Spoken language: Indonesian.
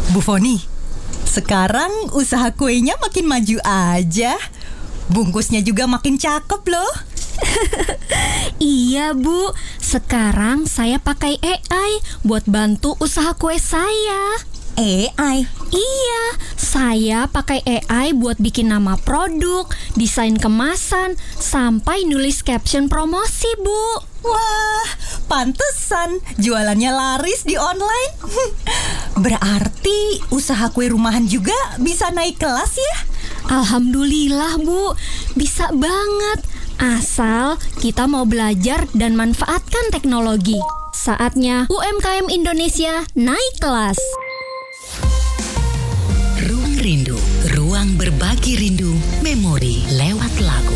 Bu Foni, sekarang usaha kuenya makin maju aja. Bungkusnya juga makin cakep loh. Iya Bu, sekarang saya pakai AI buat bantu usaha kue saya. AI? Iya, saya pakai AI buat bikin nama produk, desain kemasan, sampai nulis caption promosi Bu. Wah, pantesan jualannya laris di online. Berarti usaha kue rumahan juga bisa naik kelas ya? Alhamdulillah Bu, bisa banget. Asal kita mau belajar dan manfaatkan teknologi. Saatnya UMKM Indonesia naik kelas. Ruang Rindu, ruang berbagi rindu, memori lewat lagu.